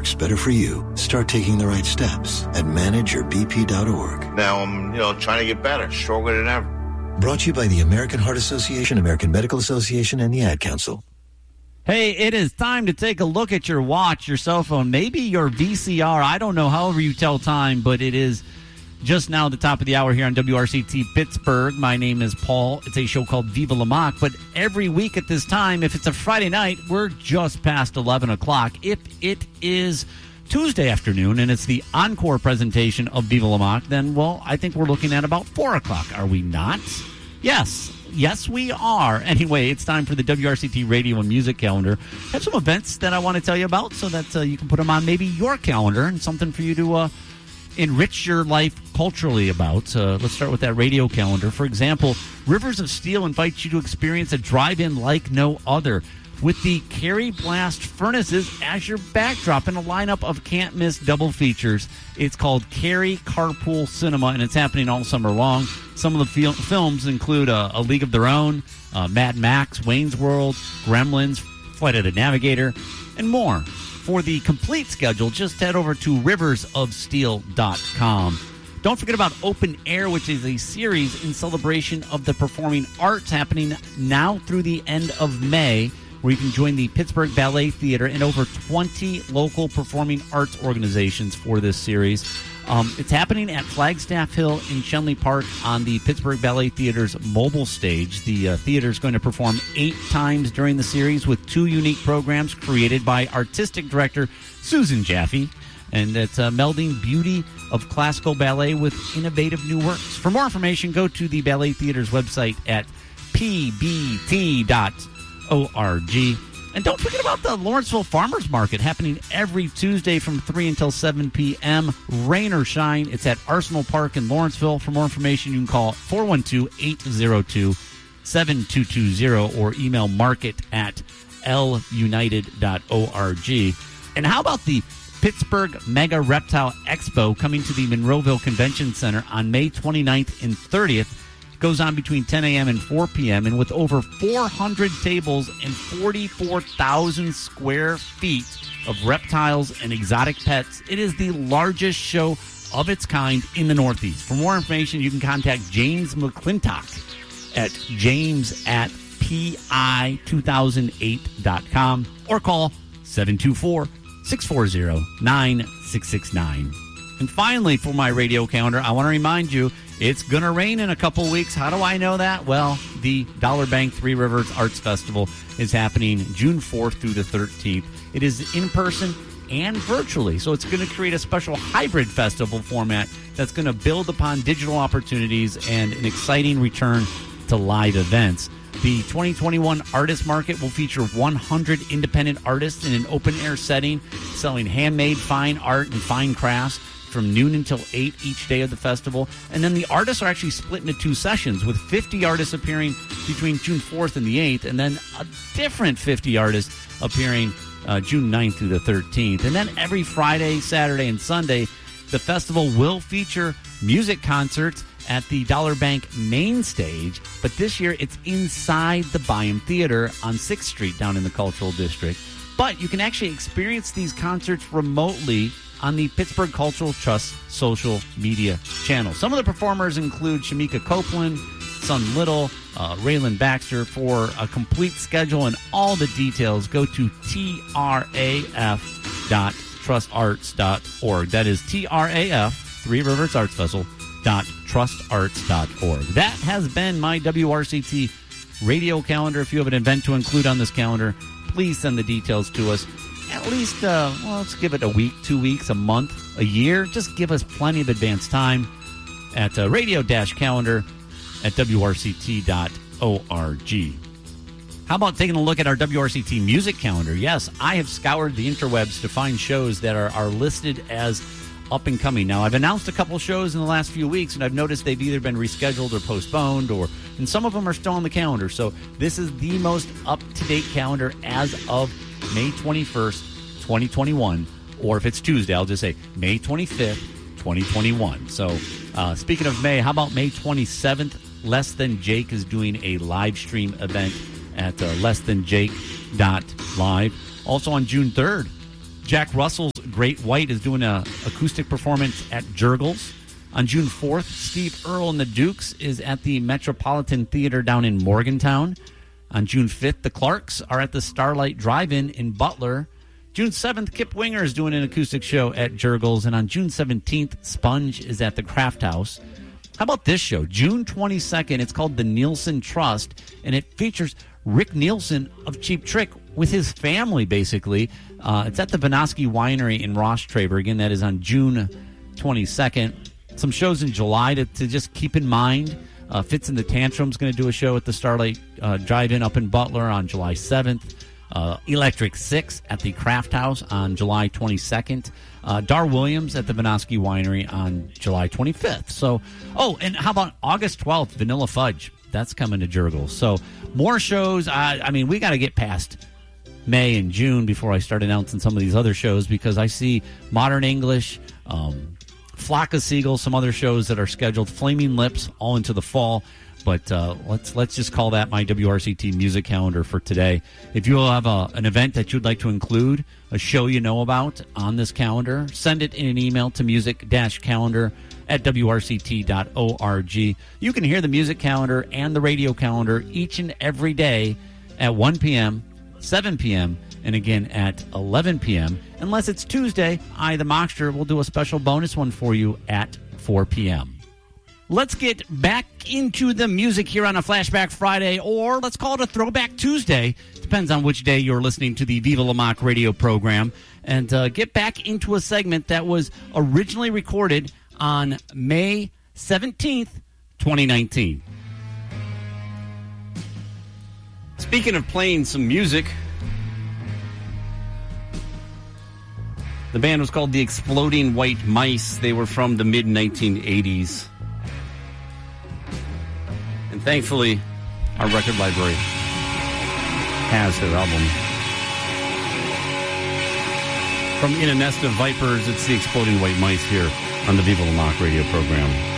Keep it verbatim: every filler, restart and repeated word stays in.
works better for you, start taking the right steps at manage your b p dot org. Now I'm, you know, trying to get better, stronger than ever. Brought to you by the American Heart Association, American Medical Association, and the Ad Council. Hey, it is time to take a look at your watch, your cell phone, maybe your V C R. I don't know, however you tell time, but it is just now the top of the hour here on W R C T Pittsburgh. My name is Paul. It's a show called Viva La Mock, but every week at this time, if it's a Friday night, we're just past eleven o'clock. If it is Tuesday afternoon and it's the encore presentation of Viva La Mock, then, well, I think we're looking at about four o'clock. Are we not? Yes. Yes, we are. Anyway, it's time for the W R C T radio and music calendar. I have some events that I want to tell you about so that uh, you can put them on maybe your calendar and something for you to uh, enrich your life culturally about. Uh, let's start with that radio calendar. For example, Rivers of Steel invites you to experience a drive-in like no other with the Cary Blast Furnaces as your backdrop in a lineup of can't-miss double features. It's called Cary Carpool Cinema, and it's happening all summer long. Some of the fil- films include uh, A League of Their Own, uh, Mad Max, Wayne's World, Gremlins, Flight of the Navigator, and more. For the complete schedule, just head over to rivers of steel dot com. Don't forget about Open Air, which is a series in celebration of the performing arts happening now through the end of May, where you can join the Pittsburgh Ballet Theater and over twenty local performing arts organizations for this series. Um, it's happening at Flagstaff Hill in Shenley Park on the Pittsburgh Ballet Theater's mobile stage. The uh, theater is going to perform eight times during the series with two unique programs created by artistic director Susan Jaffe. And it's uh, melding beauty of classical ballet with innovative new works. For more information, go to the Ballet Theater's website at p b t dot org. And don't forget about the Lawrenceville Farmers Market happening every Tuesday from three until seven p.m. Rain or shine, it's at Arsenal Park in Lawrenceville. For more information, you can call four one two, eight zero two, seven two two zero or email market at l united dot org. And how about the Pittsburgh Mega Reptile Expo coming to the Monroeville Convention Center on May twenty-ninth and thirtieth? Goes on between ten a.m. and four p.m. and with over four hundred tables and forty-four thousand square feet of reptiles and exotic pets, it is the largest show of its kind in the Northeast. For more information, you can contact James McClintock at james at p i two thousand eight dot com or call seven two four, six four zero, nine six six nine. And finally, for my radio calendar, I want to remind you, it's going to rain in a couple weeks. How do I know that? Well, the Dollar Bank Three Rivers Arts Festival is happening June fourth through the thirteenth. It is in person and virtually, so it's going to create a special hybrid festival format that's going to build upon digital opportunities and an exciting return to live events. The twenty twenty-one Artist Market will feature one hundred independent artists in an open-air setting selling handmade fine art and fine crafts from noon until eight each day of the festival. And then the artists are actually split into two sessions with fifty artists appearing between June fourth and the eighth, and then a different fifty artists appearing uh, June ninth through the thirteenth. And then every Friday, Saturday, and Sunday, the festival will feature music concerts at the Dollar Bank main stage, but this year it's inside the Byham Theater on sixth street down in the Cultural District. But you can actually experience these concerts remotely on the Pittsburgh Cultural Trust social media channel. Some of the performers include Shamika Copeland, Son Little, uh, Raylan Baxter. For a complete schedule and all the details, go to T R A F dot trust arts dot org. That is T R A F, Three Rivers Arts Festival, dot trust arts dot org. That has been my W R C T radio calendar. If you have an event to include on this calendar, please send the details to us. At least, uh, well, let's give it a week, two weeks, a month, a year. Just give us plenty of advance time at uh, radio-calendar at W R C T dot org. How about taking a look at our W R C T music calendar? Yes, I have scoured the interwebs to find shows that are, are listed as up and coming. Now, I've announced a couple shows in the last few weeks, and I've noticed they've either been rescheduled or postponed, or and some of them are still on the calendar. So this is the most up-to-date calendar as of May twenty-first, twenty twenty-one, or if it's Tuesday, I'll just say May twenty-fifth, twenty twenty-one. So uh, speaking of May, how about May twenty-seventh? Less Than Jake is doing a live stream event at uh, less than jake dot live. Also on June third, Jack Russell's Great White is doing a acoustic performance at Jurgles. On June fourth, Steve Earle and the Dukes is at the Metropolitan Theater down in Morgantown. On June fifth, the Clarks are at the Starlight Drive-In in Butler. June seventh, Kip Winger is doing an acoustic show at Jurgles. And on June seventeenth, Sponge is at the Craft House. How about this show? June twenty-second, it's called the Nielsen Trust, and it features Rick Nielsen of Cheap Trick with his family, basically. Uh, it's at the Benoski Winery in Ross Traver. Again, that is on June twenty-second. Some shows in July to, to just keep in mind. Uh, Fits in the Tantrum's going to do a show at the Starlight uh, Drive-In up in Butler on July seventh. Uh, Electric Six at the Craft House on July twenty-second. Uh, Dar Williams at the Benoski Winery on July twenty-fifth. So, oh, and how about August twelfth, Vanilla Fudge? That's coming to Jurgles. So, more shows. I, I mean, we got to get past May and June before I start announcing some of these other shows, because I see Modern English, um, Flock of Seagulls, some other shows that are scheduled, Flaming Lips, all into the fall. But uh, let's let's just call that my W R C T music calendar for today. If you have a, an event that you'd like to include, a show you know about on this calendar, send it in an email to music-calendar at W R C T dot org. You can hear the music calendar and the radio calendar each and every day at one p.m., seven p.m., and again at eleven p.m. Unless it's Tuesday, I, the Mockster, will do a special bonus one for you at four p.m. Let's get back into the music here on a Flashback Friday, or let's call it a Throwback Tuesday. Depends on which day you're listening to the Viva La Mock radio program. And uh, get back into a segment that was originally recorded on May seventeenth, twenty nineteen. Speaking of playing some music, the band was called the Exploding White Mice. They were from the mid nineteen eighties. And thankfully, our record library has their album. From In a Nest of Vipers, it's the Exploding White Mice here on the Viva La Mock radio program.